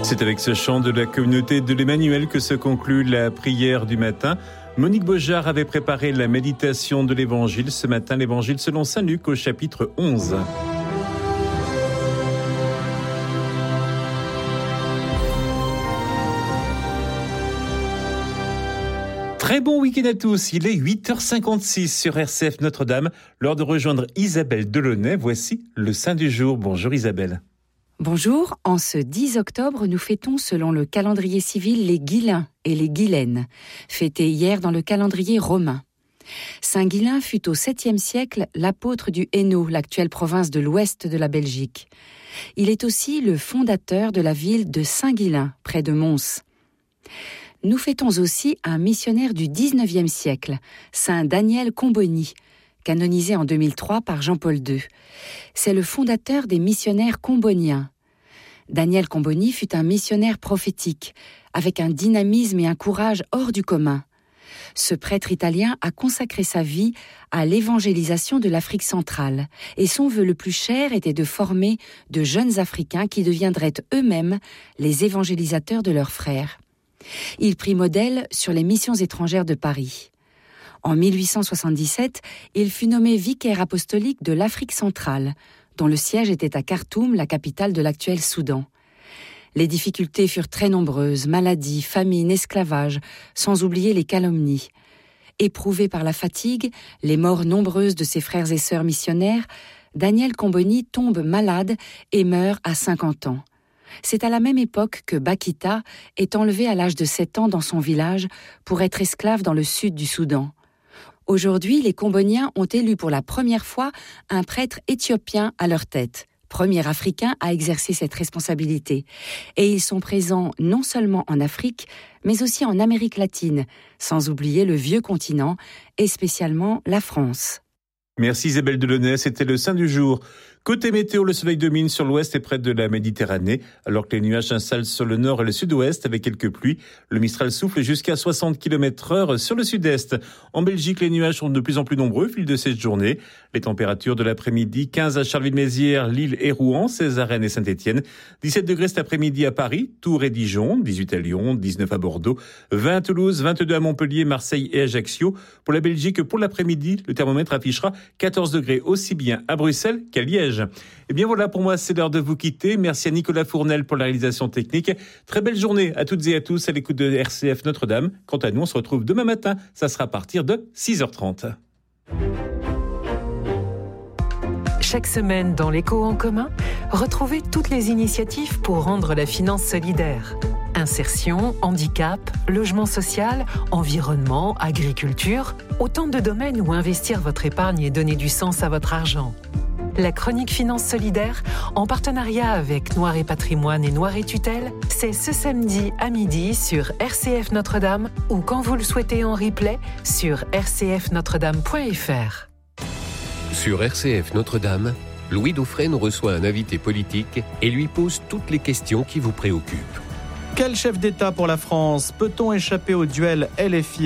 C'est avec ce chant de la communauté de l'Emmanuel que se conclut la prière du matin. Monique Beaujard avait préparé la méditation de l'Évangile. Ce matin, l'Évangile selon saint Luc au chapitre 11. Très bon week-end à tous, il est 8h56 sur RCF Notre-Dame. L'heure de rejoindre Isabelle Delaunay. Voici le saint du jour. Bonjour Isabelle. Bonjour, en ce 10 octobre, nous fêtons selon le calendrier civil les Guilains et les Guilaines, fêtés hier dans le calendrier romain. Saint Guilain fut au 7e siècle l'apôtre du Hainaut, l'actuelle province de l'ouest de la Belgique. Il est aussi le fondateur de la ville de Saint-Guilain, près de Mons. Nous fêtons aussi un missionnaire du 19e siècle, Saint Daniel Comboni, canonisé en 2003 par Jean-Paul II. C'est le fondateur des missionnaires comboniens. Daniel Comboni fut un missionnaire prophétique, avec un dynamisme et un courage hors du commun. Ce prêtre italien a consacré sa vie à l'évangélisation de l'Afrique centrale, et son vœu le plus cher était de former de jeunes Africains qui deviendraient eux-mêmes les évangélisateurs de leurs frères. Il prit modèle sur les missions étrangères de Paris. En 1877, il fut nommé vicaire apostolique de l'Afrique centrale, dont le siège était à Khartoum, la capitale de l'actuel Soudan. Les difficultés furent très nombreuses, maladies, famine, esclavage, sans oublier les calomnies. Éprouvé par la fatigue, les morts nombreuses de ses frères et sœurs missionnaires, Daniel Comboni tombe malade et meurt à 50 ans. C'est à la même époque que Bakita est enlevé à l'âge de 7 ans dans son village pour être esclave dans le sud du Soudan. Aujourd'hui, les Comboniens ont élu pour la première fois un prêtre éthiopien à leur tête, premier Africain à exercer cette responsabilité. Et ils sont présents non seulement en Afrique, mais aussi en Amérique latine, sans oublier le vieux continent et spécialement la France. Merci Isabelle Delaunay, c'était le saint du jour. Côté météo, le soleil domine sur l'ouest et près de la Méditerranée, alors que les nuages s'installent sur le nord et le sud-ouest avec quelques pluies. Le Mistral souffle jusqu'à 60 km/h sur le sud-est. En Belgique, les nuages sont de plus en plus nombreux au fil de cette journée. Les températures de l'après-midi, 15 à Charleville-Mézières, Lille et Rouen, 16 à Rennes et Saint-Étienne, 17 degrés cet après-midi à Paris, Tours et Dijon, 18 à Lyon, 19 à Bordeaux, 20 à Toulouse, 22 à Montpellier, Marseille et Ajaccio. Pour la Belgique, pour l'après-midi, le thermomètre affichera 14 degrés aussi bien à Bruxelles qu'à Liège. Et bien voilà, pour moi, c'est l'heure de vous quitter. Merci à Nicolas Fournel pour la réalisation technique. Très belle journée à toutes et à tous à l'écoute de RCF Notre-Dame. Quant à nous, on se retrouve demain matin. Ça sera à partir de 6h30. Chaque semaine dans l'Écho en commun, retrouvez toutes les initiatives pour rendre la finance solidaire. Insertion, handicap, logement social, environnement, agriculture, autant de domaines où investir votre épargne et donner du sens à votre argent. La chronique Finance Solidaire, en partenariat avec Noir et Patrimoine et Noir et Tutelle, c'est ce samedi à midi sur RCF Notre-Dame ou quand vous le souhaitez en replay sur rcfnotredame.fr. Sur RCF Notre-Dame, Louis Dauphren reçoit un invité politique et lui pose toutes les questions qui vous préoccupent. Quel chef d'État pour la France ? Peut-on échapper au duel LFI-RN ?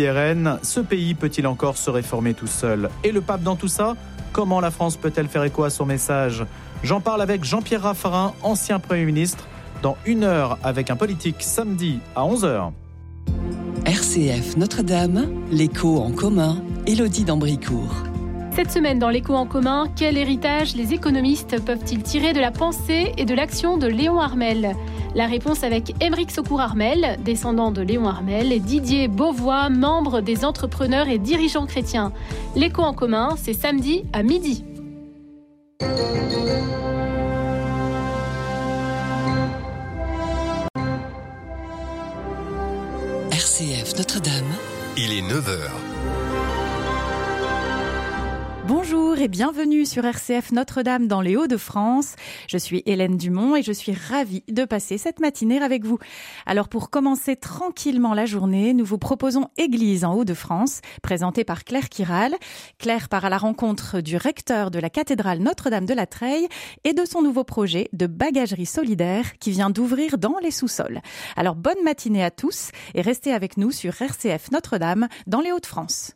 Ce pays peut-il encore se réformer tout seul ? Et le pape dans tout ça ? Comment la France peut-elle faire écho à son message ? J'en parle avec Jean-Pierre Raffarin, ancien Premier ministre, dans 1 heure avec un politique samedi à 11h. RCF Notre-Dame, l'écho en commun, Élodie d'Ambricourt. Cette semaine dans l'Écho en commun, quel héritage les économistes peuvent-ils tirer de la pensée et de l'action de Léon Harmel ? La réponse avec Aymeric Secours-Harmel, descendant de Léon Harmel, et Didier Beauvois, membre des entrepreneurs et dirigeants chrétiens. L'Écho en commun, c'est samedi à midi. RCF Notre-Dame. Il est 9h. Bonjour et bienvenue sur RCF Notre-Dame dans les Hauts-de-France. Je suis Hélène Dumont et je suis ravie de passer cette matinée avec vous. Alors pour commencer tranquillement la journée, nous vous proposons Église en Hauts-de-France, présentée par Claire Kiral. Claire part à la rencontre du recteur de la cathédrale Notre-Dame de la Treille et de son nouveau projet de bagagerie solidaire qui vient d'ouvrir dans les sous-sols. Alors bonne matinée à tous et restez avec nous sur RCF Notre-Dame dans les Hauts-de-France.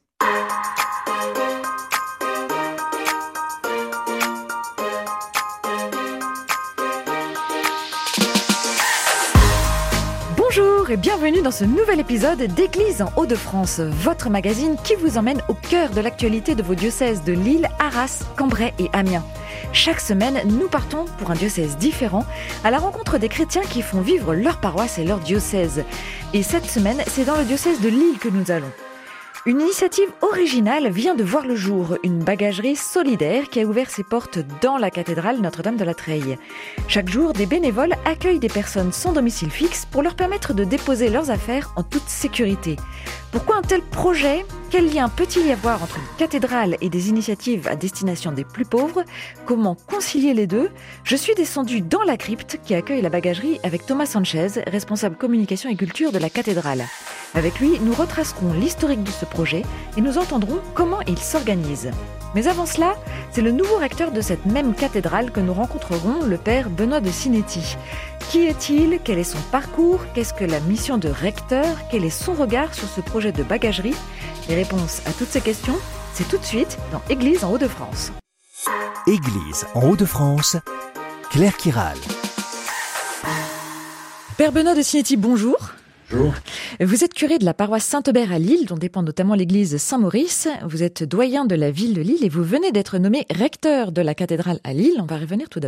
et bienvenue dans ce nouvel épisode d'Église en Hauts-de-France, votre magazine qui vous emmène au cœur de l'actualité de vos diocèses de Lille, Arras, Cambrai et Amiens. Chaque semaine, nous partons pour un diocèse différent à la rencontre des chrétiens qui font vivre leur paroisse et leur diocèse. Et cette semaine, c'est dans le diocèse de Lille que nous allons. Une initiative originale vient de voir le jour, une bagagerie solidaire qui a ouvert ses portes dans la cathédrale Notre-Dame de la Treille. Chaque jour, des bénévoles accueillent des personnes sans domicile fixe pour leur permettre de déposer leurs affaires en toute sécurité. Pourquoi un tel projet ? Quel lien peut-il y avoir entre une cathédrale et des initiatives à destination des plus pauvres ? Comment concilier les deux ? Je suis descendue dans la crypte qui accueille la bagagerie avec Thomas Sanchez, responsable communication et culture de la cathédrale. Avec lui, nous retracerons l'historique de ce projet et nous entendrons comment il s'organise. Mais avant cela, c'est le nouveau recteur de cette même cathédrale que nous rencontrerons, le père Benoît de Sinetti. Qui est-il ? Quel est son parcours ? Qu'est-ce que la mission de recteur ? Quel est son regard sur ce projet de bagagerie ? Les réponses à toutes ces questions, c'est tout de suite dans Église en Hauts-de-France. Église en Hauts-de-France, Claire Kiral. Père Benoît de Sinetti, bonjour. Bonjour. Vous êtes curé de la paroisse Saint-Aubert à Lille, dont dépend notamment l'église Saint-Maurice. Vous êtes doyen de la ville de Lille et vous venez d'être nommé recteur de la cathédrale à Lille. On va revenir tout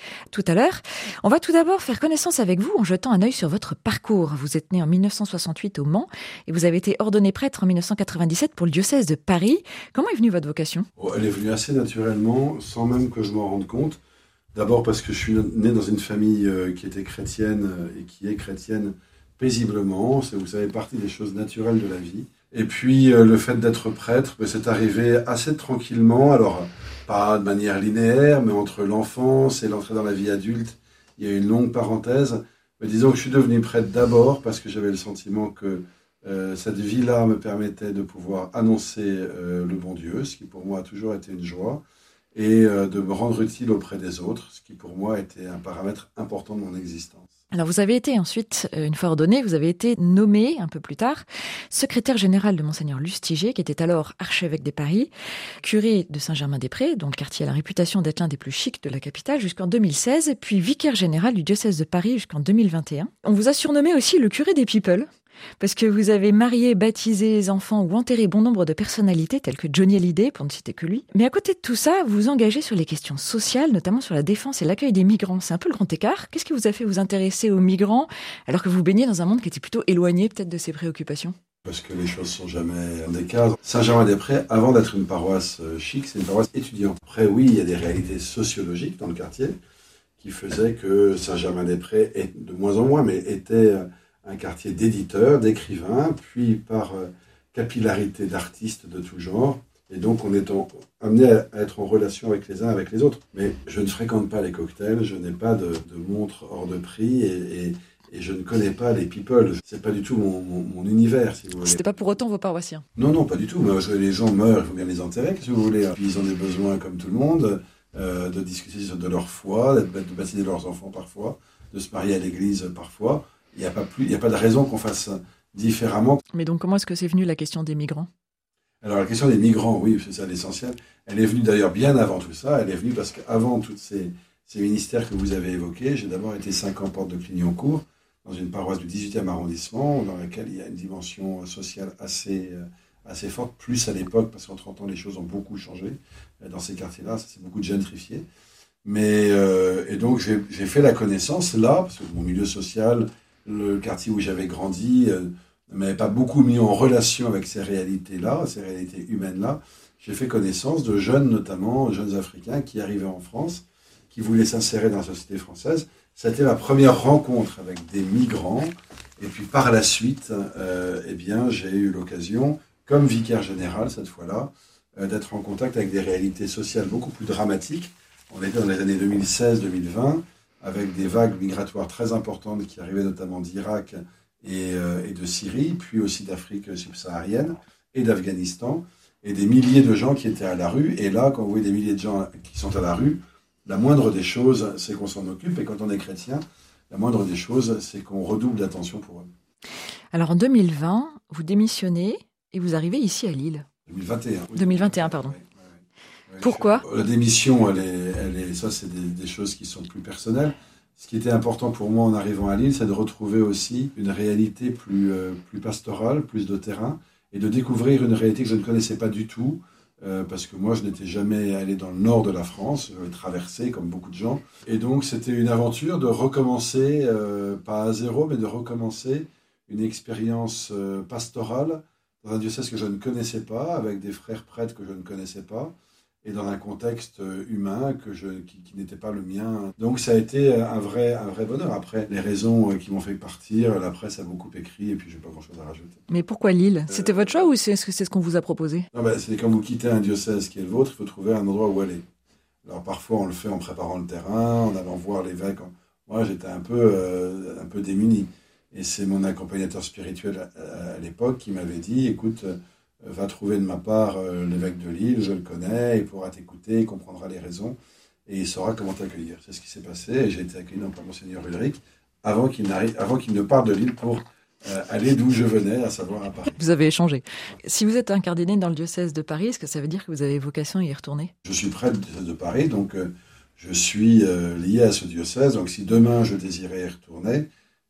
à l'heure. On va tout d'abord faire connaissance avec vous en jetant un œil sur votre parcours. Vous êtes né en 1968 au Mans et vous avez été ordonné prêtre en 1997 pour le diocèse de Paris. Comment est venue votre vocation ? Elle est venue assez naturellement, sans même que je m'en rende compte. D'abord parce que je suis né dans une famille qui était chrétienne et qui est chrétienne paisiblement, c'est, vous savez, partie des choses naturelles de la vie. Et puis, le fait d'être prêtre, c'est arrivé assez tranquillement, alors pas de manière linéaire, mais entre l'enfance et l'entrée dans la vie adulte, il y a eu une longue parenthèse. Mais disons que je suis devenu prêtre d'abord parce que j'avais le sentiment que cette vie-là me permettait de pouvoir annoncer le bon Dieu, ce qui pour moi a toujours été une joie, et de me rendre utile auprès des autres, ce qui pour moi était un paramètre important de mon existence. Alors vous avez été ensuite, une fois ordonné, vous avez été nommé un peu plus tard secrétaire général de Monseigneur Lustiger, qui était alors archevêque des Paris, curé de Saint-Germain-des-Prés, dont le quartier a la réputation d'être l'un des plus chics de la capitale, jusqu'en 2016, puis vicaire général du diocèse de Paris jusqu'en 2021. On vous a surnommé aussi le curé des people, parce que vous avez marié, baptisé enfants ou enterré bon nombre de personnalités telles que Johnny Hallyday, pour ne citer que lui. Mais à côté de tout ça, vous vous engagez sur les questions sociales, notamment sur la défense et l'accueil des migrants. C'est un peu le grand écart. Qu'est-ce qui vous a fait vous intéresser aux migrants alors que vous baignez dans un monde qui était plutôt éloigné peut-être de ses préoccupations ? Parce que les choses sont jamais en écart. Saint-Germain-des-Prés, avant d'être une paroisse chic, c'est une paroisse étudiante. Après, oui, il y a des réalités sociologiques dans le quartier qui faisaient que Saint-Germain-des-Prés, est de moins en moins, mais était un quartier d'éditeurs, d'écrivains, puis par capillarité d'artistes de tout genre. Et donc, on est amené à être en relation avec les uns avec les autres. Mais je ne fréquente pas les cocktails, je n'ai pas de montre hors de prix et je ne connais pas les people. C'est pas du tout mon univers, si vous voulez. C'était pas pour autant vos paroissiens ? Non, pas du tout. Mais les gens meurent, il faut bien les enterrer, si vous voulez. Puis ils ont des besoins comme tout le monde, de discuter de leur foi, de baptiser leurs enfants parfois, de se marier à l'église parfois. Il n'y a pas de raison qu'on fasse différemment. Mais donc, comment est-ce que c'est venu la question des migrants ? Alors, la question des migrants, oui, c'est ça l'essentiel. Elle est venue d'ailleurs bien avant tout ça. Elle est venue parce qu'avant tous ces ministères que vous avez évoqués, j'ai d'abord été 5 ans porte de Clignancourt, dans une paroisse du 18e arrondissement, dans laquelle il y a une dimension sociale assez forte, plus à l'époque, parce qu'en 30 ans, les choses ont beaucoup changé. Dans ces quartiers-là, ça s'est beaucoup gentrifié. Mais, et donc, j'ai fait la connaissance là, parce que mon milieu social, le quartier où j'avais grandi, ne m'avait pas beaucoup mis en relation avec ces réalités-là, ces réalités humaines-là. J'ai fait connaissance de jeunes, notamment jeunes Africains, qui arrivaient en France, qui voulaient s'insérer dans la société française. C'était ma première rencontre avec des migrants. Et puis par la suite, j'ai eu l'occasion, comme vicaire général cette fois-là, d'être en contact avec des réalités sociales beaucoup plus dramatiques. On était dans les années 2016-2020, avec des vagues migratoires très importantes qui arrivaient notamment d'Irak et de Syrie, puis aussi d'Afrique subsaharienne et d'Afghanistan, et des milliers de gens qui étaient à la rue. Et là, quand vous voyez des milliers de gens qui sont à la rue, la moindre des choses, c'est qu'on s'en occupe. Et quand on est chrétien, la moindre des choses, c'est qu'on redouble d'attention pour eux. Alors en 2020, vous démissionnez et vous arrivez ici à Lille. 2021. Oui. 2021, pardon. Pourquoi ? La démission, ça c'est des choses qui sont plus personnelles. Ce qui était important pour moi en arrivant à Lille, c'est de retrouver aussi une réalité plus pastorale, plus de terrain, et de découvrir une réalité que je ne connaissais pas du tout, parce que moi, je n'étais jamais allé dans le nord de la France, traversé comme beaucoup de gens. Et donc, c'était une aventure de recommencer, pas à zéro, mais de recommencer une expérience pastorale dans un diocèse que je ne connaissais pas, avec des frères prêtres que je ne connaissais pas, et dans un contexte humain qui n'était pas le mien. Donc ça a été un vrai bonheur. Après, les raisons qui m'ont fait partir, la presse a beaucoup écrit, et puis je n'ai pas grand-chose à rajouter. Mais pourquoi Lille ? C'était votre choix ou est-ce que c'est ce qu'on vous a proposé ? Non, c'est quand vous quittez un diocèse qui est le vôtre, il faut trouver un endroit où aller. Alors parfois on le fait en préparant le terrain, en allant voir l'évêque. Moi j'étais un peu démuni. Et c'est mon accompagnateur spirituel à l'époque qui m'avait dit, écoute, va trouver de ma part l'évêque de Lille, je le connais, il pourra t'écouter, il comprendra les raisons, et il saura comment t'accueillir. C'est ce qui s'est passé, et j'ai été accueilli par Monseigneur Ulrich, avant qu'il ne parte de Lille pour aller d'où je venais, à savoir à Paris. Vous avez échangé. Si vous êtes incardiné dans le diocèse de Paris, est-ce que ça veut dire que vous avez vocation à y retourner ? Je suis prêtre du diocèse de Paris, donc je suis lié à ce diocèse, donc si demain je désirais y retourner,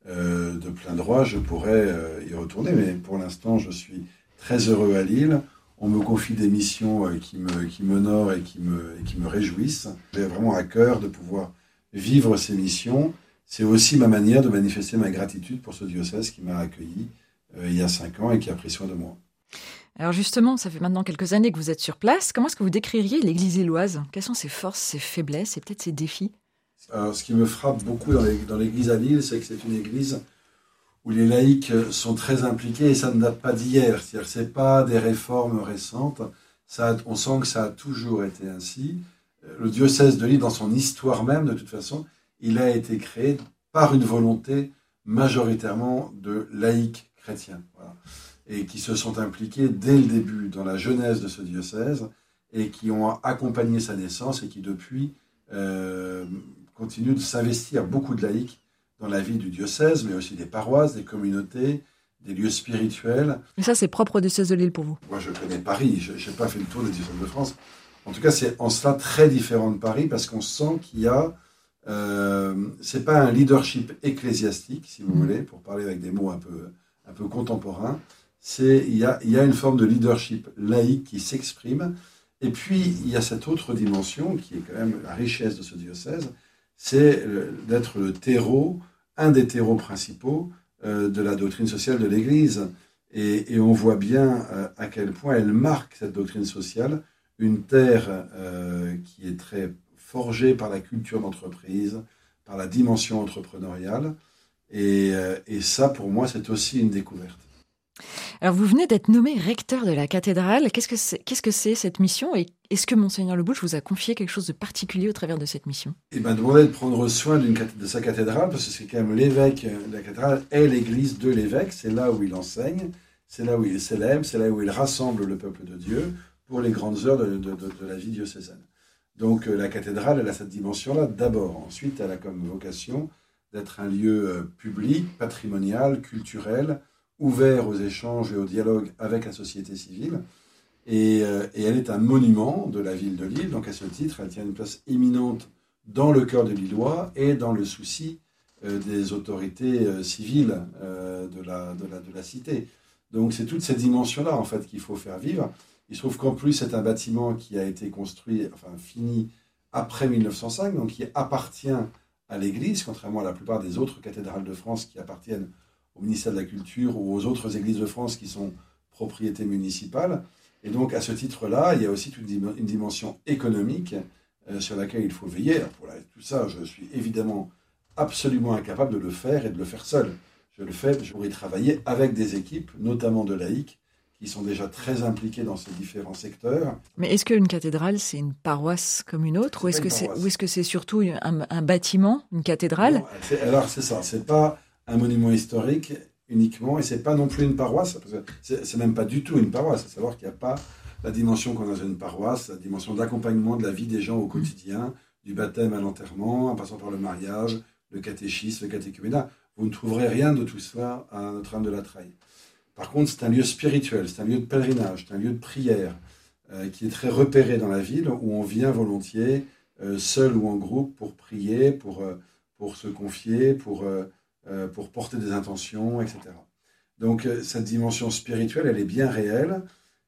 de plein droit, je pourrais y retourner, mais pour l'instant, je suis très heureux à Lille. On me confie des missions qui m'honorent et qui me réjouissent. J'ai vraiment à cœur de pouvoir vivre ces missions. C'est aussi ma manière de manifester ma gratitude pour ce diocèse qui m'a accueilli il y a 5 ans et qui a pris soin de moi. Alors justement, ça fait maintenant quelques années que vous êtes sur place. Comment est-ce que vous décririez l'Église lilloise ? Quelles sont ses forces, ses faiblesses et peut-être ses défis ? Alors, ce qui me frappe beaucoup dans l'église à Lille, c'est que c'est une église où les laïcs sont très impliqués et ça ne date pas d'hier. C'est-à-dire que ce n'est pas des réformes récentes. On sent que ça a toujours été ainsi. Le diocèse de Lille, dans son histoire même, de toute façon, il a été créé par une volonté majoritairement de laïcs chrétiens. Voilà. Et qui se sont impliqués dès le début dans la genèse de ce diocèse et qui ont accompagné sa naissance et qui depuis continuent de s'investir, beaucoup de laïcs, dans la vie du diocèse, mais aussi des paroisses, des communautés, des lieux spirituels. Et ça, c'est propre au diocèse de Lille pour vous ? Moi, je connais Paris, je n'ai pas fait le tour des diocèses de France. En tout cas, c'est en cela très différent de Paris, parce qu'on sent qu'il y a... c'est pas un leadership ecclésiastique, si vous voulez, pour parler avec des mots un peu contemporains. Il y a une forme de leadership laïque qui s'exprime. Et puis, il y a cette autre dimension, qui est quand même la richesse de ce diocèse, c'est d'être le terreau, un des terreaux principaux de la doctrine sociale de l'Église. Et on voit bien à quel point elle marque, cette doctrine sociale, une terre qui est très forgée par la culture d'entreprise, par la dimension entrepreneuriale. Et ça, pour moi, c'est aussi une découverte. Alors, vous venez d'être nommé recteur de la cathédrale. Qu'est-ce que c'est cette mission ? Et est-ce que Monseigneur Le Bouch vous a confié quelque chose de particulier au travers de cette mission ? Il m'a demandé de prendre soin de sa cathédrale, parce que c'est quand même l'évêque de la cathédrale est l'église de l'évêque. C'est là où il enseigne, c'est là où il célèbre, c'est là où il rassemble le peuple de Dieu pour les grandes heures de la vie diocésaine. Donc la cathédrale, elle a cette dimension-là d'abord. Ensuite, elle a comme vocation d'être un lieu public, patrimonial, culturel, ouvert aux échanges et au dialogue avec la société civile. Et elle est un monument de la ville de Lille. Donc à ce titre, elle tient une place éminente dans le cœur des Lillois et dans le souci des autorités civiles de la cité. Donc c'est toute cette dimension-là en fait qu'il faut faire vivre. Il se trouve qu'en plus c'est un bâtiment qui a été construit, fini après 1905, donc qui appartient à l'Église, contrairement à la plupart des autres cathédrales de France qui appartiennent au ministère de la Culture ou aux autres églises de France qui sont propriétés municipales. Et donc, à ce titre-là, il y a aussi une dimension économique sur laquelle il faut veiller. Alors, pour tout ça, je suis évidemment absolument incapable de le faire et de le faire seul. Je le fais, je pourrais travailler avec des équipes, notamment de laïcs, qui sont déjà très impliqués dans ces différents secteurs. Mais est-ce qu'une cathédrale, c'est une paroisse comme une autre, ou est-ce que c'est surtout un bâtiment, une cathédrale ? Non, alors, c'est ça, c'est pas un monument historique uniquement, et c'est pas non plus une paroisse, parce que c'est même pas du tout une paroisse, à savoir qu'il n'y a pas la dimension qu'on a dans une paroisse, la dimension d'accompagnement de la vie des gens au quotidien, du baptême à l'enterrement, en passant par le mariage, le catéchisme, le catéchuménat. Vous ne trouverez rien de tout ça à Notre-Dame de la Treille. Par contre, c'est un lieu spirituel, c'est un lieu de pèlerinage, c'est un lieu de prière, qui est très repéré dans la ville, où on vient volontiers, seul ou en groupe, pour prier, pour pour se confier, pour porter des intentions, etc. Donc cette dimension spirituelle, elle est bien réelle.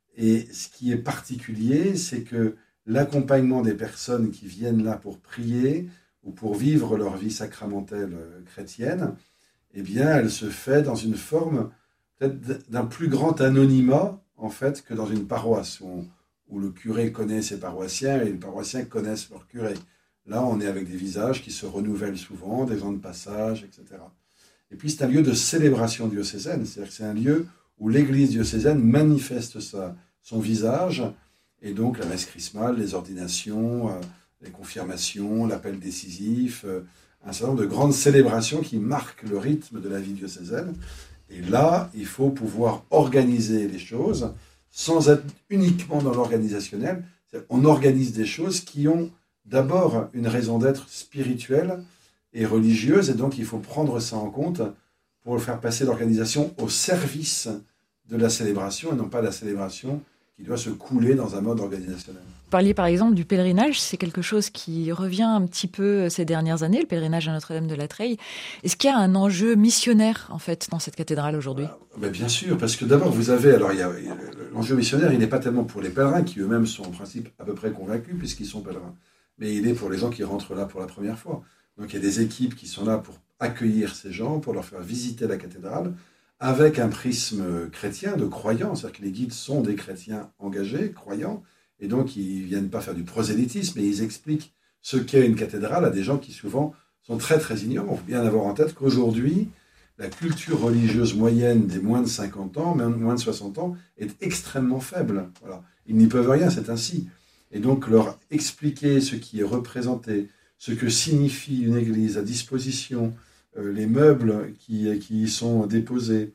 Et ce qui est particulier, c'est que l'accompagnement des personnes qui viennent là pour prier ou pour vivre leur vie sacramentelle chrétienne, eh bien, elle se fait dans une forme peut-être d'un plus grand anonymat, en fait, que dans une paroisse où le curé connaît ses paroissiens et les paroissiens connaissent leur curé. Là, on est avec des visages qui se renouvellent souvent, des gens de passage, etc. Et puis, c'est un lieu de célébration diocésaine, c'est-à-dire que c'est un lieu où l'Église diocésaine manifeste son visage, et donc la messe chrismale, les ordinations, les confirmations, l'appel décisif, un certain nombre de grandes célébrations qui marquent le rythme de la vie diocésaine. Et là, il faut pouvoir organiser les choses sans être uniquement dans l'organisationnel. On organise des choses qui ont d'abord une raison d'être spirituelle et religieuse, et donc il faut prendre ça en compte pour faire passer l'organisation au service de la célébration, et non pas la célébration qui doit se couler dans un mode organisationnel. Vous parliez par exemple du pèlerinage, c'est quelque chose qui revient un petit peu ces dernières années, le pèlerinage à Notre-Dame de la Treille. Est-ce qu'il y a un enjeu missionnaire en fait dans cette cathédrale aujourd'hui ? Bien sûr, parce que d'abord vous avez, l'enjeu missionnaire, il n'est pas tellement pour les pèlerins qui eux-mêmes sont en principe à peu près convaincus puisqu'ils sont pèlerins, mais il est pour les gens qui rentrent là pour la première fois. Donc il y a des équipes qui sont là pour accueillir ces gens, pour leur faire visiter la cathédrale, avec un prisme chrétien, de croyants, c'est-à-dire que les guides sont des chrétiens engagés, croyants, et donc ils ne viennent pas faire du prosélytisme, mais ils expliquent ce qu'est une cathédrale à des gens qui souvent sont très très ignorants. Il faut bien avoir en tête qu'aujourd'hui, la culture religieuse moyenne des moins de 50 ans, même moins de 60 ans, est extrêmement faible. Voilà. Ils n'y peuvent rien, c'est ainsi. Et donc leur expliquer ce qui est représenté, ce que signifie une église à disposition, les meubles qui y sont déposés,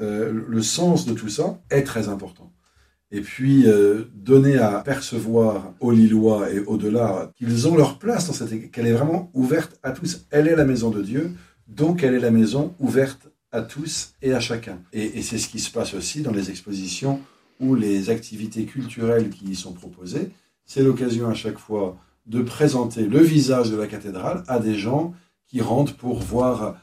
le sens de tout ça est très important. Et puis, donner à percevoir aux Lillois et au-delà qu'ils ont leur place dans cette église, qu'elle est vraiment ouverte à tous. Elle est la maison de Dieu, donc elle est la maison ouverte à tous et à chacun. Et c'est ce qui se passe aussi dans les expositions ou les activités culturelles qui y sont proposées. C'est l'occasion à chaque fois de présenter le visage de la cathédrale à des gens qui rentrent pour voir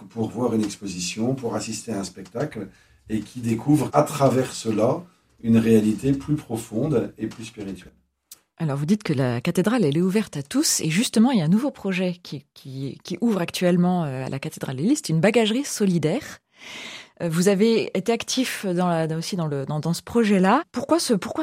une exposition, pour assister à un spectacle, et qui découvrent à travers cela une réalité plus profonde et plus spirituelle. Alors vous dites que la cathédrale, elle est ouverte à tous, et justement, il y a un nouveau projet qui ouvre actuellement à la cathédrale des Lys, une bagagerie solidaire. Vous avez été actif aussi dans ce projet-là. Pourquoi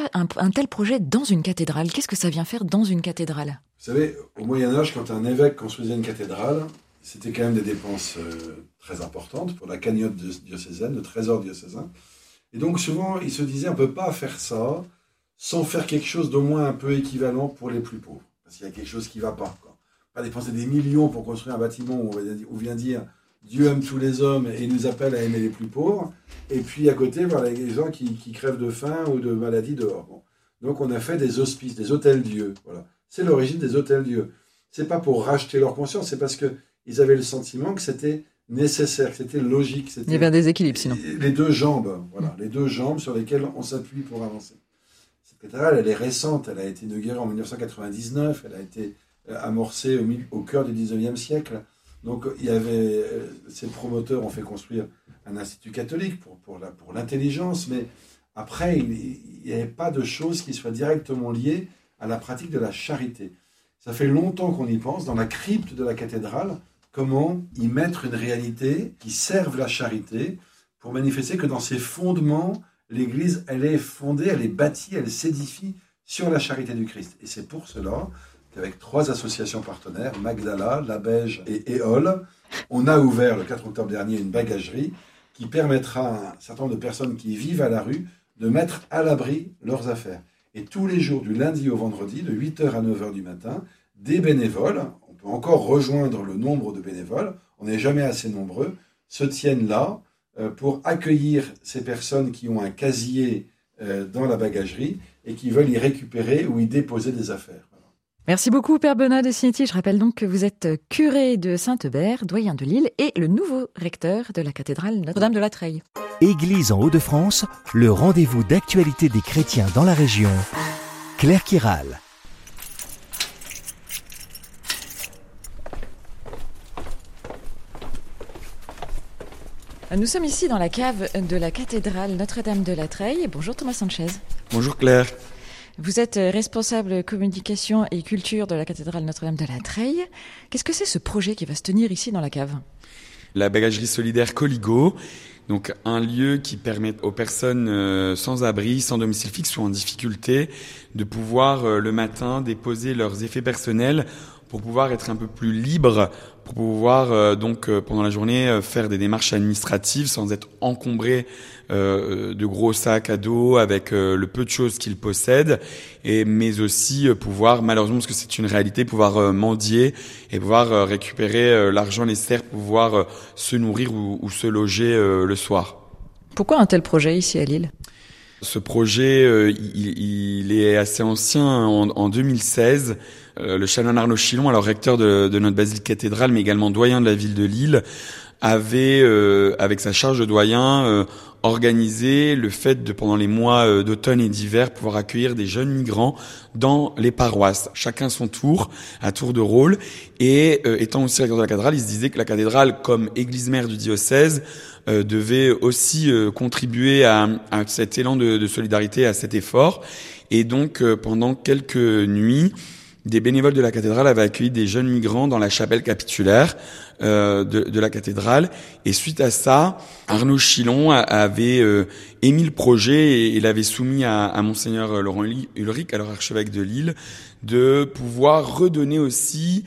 un tel projet dans une cathédrale ? Qu'est-ce que ça vient faire dans une cathédrale ? Vous savez, au Moyen-Âge, quand un évêque construisait une cathédrale, c'était quand même des dépenses très importantes pour la cagnotte diocésaine, le trésor diocésain. Et donc souvent, il se disait, on ne peut pas faire ça sans faire quelque chose d'au moins un peu équivalent pour les plus pauvres. Parce qu'il y a quelque chose qui ne va pas. Pas dépenser des millions pour construire un bâtiment où on vient dire Dieu aime tous les hommes et il nous appelle à aimer les plus pauvres. Et puis à côté, voilà, les gens qui crèvent de faim ou de maladie dehors. Bon. Donc on a fait des hospices, des hôtels-dieux. Voilà. C'est l'origine des hôtels-dieux. Ce n'est pas pour racheter leur conscience, c'est parce qu'ils avaient le sentiment que c'était nécessaire, que c'était logique. Il y avait un déséquilibre sinon. Les deux jambes, les deux jambes sur lesquelles on s'appuie pour avancer. Cette cathédrale, elle est récente, elle a été inaugurée en 1999, elle a été amorcée au cœur du 19e siècle. Donc ces promoteurs ont fait construire un institut catholique pour l'intelligence, mais après, il n'y avait pas de choses qui soient directement liées à la pratique de la charité. Ça fait longtemps qu'on y pense, dans la crypte de la cathédrale, comment y mettre une réalité qui serve la charité pour manifester que dans ses fondements, l'Église, elle est fondée, elle est bâtie, elle s'édifie sur la charité du Christ. Et c'est pour cela qu'avec 3 associations partenaires, Magdala, Labège et Éole, on a ouvert le 4 octobre dernier une bagagerie qui permettra à un certain nombre de personnes qui vivent à la rue de mettre à l'abri leurs affaires. Et tous les jours, du lundi au vendredi, de 8h à 9h du matin, des bénévoles, on peut encore rejoindre le nombre de bénévoles, on n'est jamais assez nombreux, se tiennent là pour accueillir ces personnes qui ont un casier dans la bagagerie et qui veulent y récupérer ou y déposer des affaires. Merci beaucoup, Père Benoît de Signetti. Je rappelle donc que vous êtes curé de Saint-Eubert, doyen de Lille, et le nouveau recteur de la cathédrale Notre-Dame de la Treille. Église en Hauts-de-France, le rendez-vous d'actualité des chrétiens dans la région. Claire Kiral. Nous sommes ici dans la cave de la cathédrale Notre-Dame de la Treille. Bonjour Thomas Sanchez. Bonjour Claire. Vous êtes responsable communication et culture de la cathédrale Notre-Dame de la Treille. Qu'est-ce que c'est ce projet qui va se tenir ici dans la cave ? La bagagerie solidaire Coligo, donc un lieu qui permet aux personnes sans abri, sans domicile fixe ou en difficulté de pouvoir le matin déposer leurs effets personnels pour pouvoir être un peu plus libre, pour pouvoir pendant la journée faire des démarches administratives sans être encombré de gros sacs à dos avec le peu de choses qu'ils possèdent, mais aussi pouvoir, malheureusement parce que c'est une réalité, pouvoir mendier et pouvoir récupérer l'argent nécessaire pour pouvoir se nourrir ou se loger le soir. Pourquoi un tel projet ici à Lille ? Ce projet, il est assez ancien. En 2016, le chanoine Arnaud Chilon, alors recteur de notre basilique cathédrale, mais également doyen de la ville de Lille, avait, avec sa charge de doyen, organisé le fait de, pendant les mois d'automne et d'hiver, pouvoir accueillir des jeunes migrants dans les paroisses, chacun son tour, à tour de rôle. Et étant aussi recteur de la cathédrale, il se disait que la cathédrale, comme église mère du diocèse, devait aussi contribuer à cet élan de solidarité, à cet effort. Et donc, pendant quelques nuits, des bénévoles de la cathédrale avaient accueilli des jeunes migrants dans la chapelle capitulaire de la cathédrale. Et suite à ça, Arnaud Chilon avait émis le projet et l'avait soumis à Monseigneur Laurent Ulrich, alors archevêque de Lille, de pouvoir redonner aussi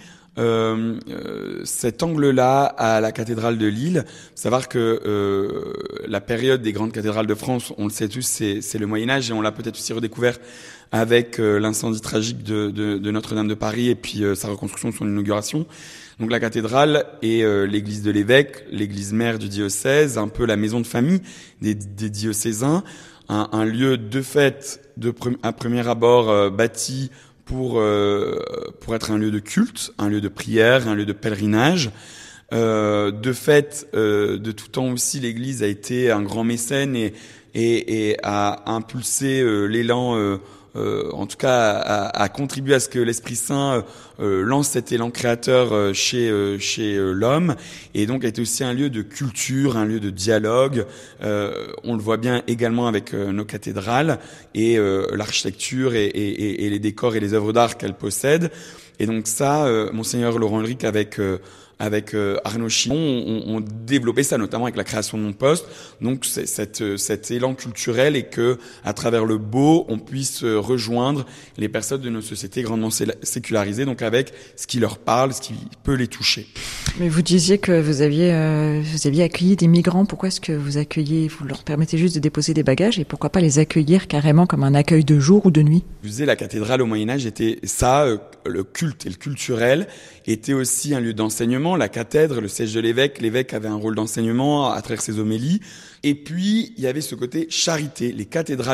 cet angle-là à la cathédrale de Lille. Savoir que la période des grandes cathédrales de France, on le sait tous, c'est le Moyen-Âge, et on l'a peut-être aussi redécouvert avec l'incendie tragique de Notre-Dame de Paris et puis sa reconstruction, son inauguration. Donc la cathédrale est l'église de l'évêque, l'église mère du diocèse, un peu la maison de famille des diocésains, un lieu de fête à premier abord bâti pour être un lieu de culte, un lieu de prière, un lieu de pèlerinage. De fait, de tout temps aussi, l'Église a été un grand mécène et a impulsé l'élan, en tout cas a contribué à ce que l'Esprit Saint lance cet élan créateur chez l'homme, et donc a été aussi un lieu de culture, un lieu de dialogue. On le voit bien également avec nos cathédrales et l'architecture et les décors et les œuvres d'art qu'elles possèdent. Et donc ça, Monseigneur Laurent Ulrich avec Arnaud Chilon, on développé ça, notamment avec la création de mon poste. Donc c'est cet élan culturel, et que à travers le beau, on puisse rejoindre les personnes de nos sociétés grandement sécularisées, donc avec ce qui leur parle, ce qui peut les toucher. Mais vous disiez que vous aviez accueilli des migrants. Pourquoi est-ce que vous leur permettez juste de déposer des bagages, et pourquoi pas les accueillir carrément comme un accueil de jour ou de nuit ? Je disais, la cathédrale au Moyen-Âge était ça, le culte et le culturel était aussi un lieu d'enseignement. La cathèdre, le siège de l'évêque avait un rôle d'enseignement à travers ses homélies. Et puis, il y avait ce côté charité. Les cathédrales